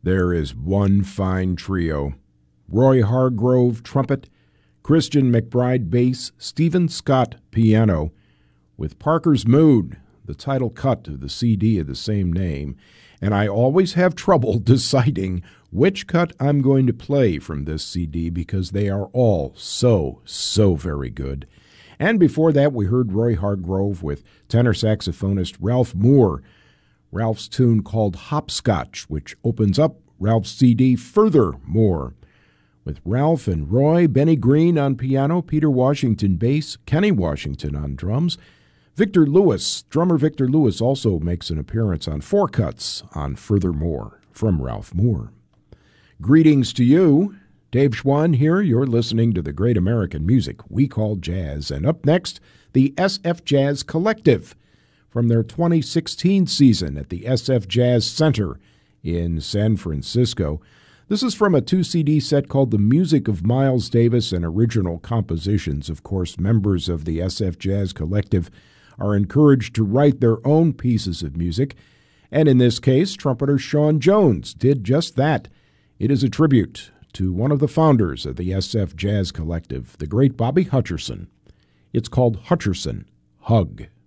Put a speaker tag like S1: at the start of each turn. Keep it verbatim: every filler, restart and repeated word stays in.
S1: There is one fine trio. Roy Hargrove, trumpet, Christian McBride, bass, Stephen Scott, piano, with Parker's Mood, the title cut of the C D of the same name, and I always have trouble deciding which cut I'm going to play from this C D because they are all so, so very good. And before that, we heard Roy Hargrove with tenor saxophonist Ralph Moore, Ralph's tune called Hopscotch, which opens up Ralph's C D Furthermore, with Ralph and Roy, Benny Green on piano, Peter Washington bass, Kenny Washington on drums. Victor Lewis, drummer Victor Lewis, also makes an appearance on four cuts on Furthermore from Ralph Moore. Greetings to you. Dave Schwann here. You're listening to the great American music we call jazz. And up next, the S F Jazz Collective from their twenty sixteen season at the S F Jazz Center in San Francisco. This is from a two-C D set called The Music of Miles Davis and Original Compositions. Of course, members of the S F Jazz Collective are encouraged to write their own pieces of music, and in this case, trumpeter Sean Jones did just that. It is a tribute to one of the founders of the S F Jazz Collective, the great Bobby Hutcherson. It's called Hutcherson Hug.